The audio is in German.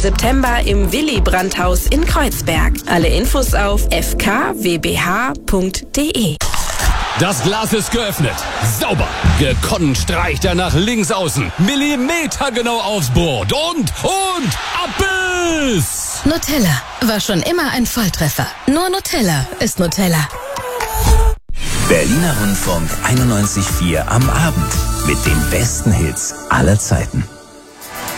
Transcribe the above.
September im Willy-Brandt-Haus in Kreuzberg. Alle Infos auf fkwbh.de. Das Glas ist geöffnet. Sauber. Gekonnt streicht er nach links außen. Millimetergenau aufs Brot. Und Abbiss! Nutella war schon immer ein Volltreffer. Nur Nutella ist Nutella. Berliner Rundfunk 91,4 am Abend. Mit den besten Hits aller Zeiten.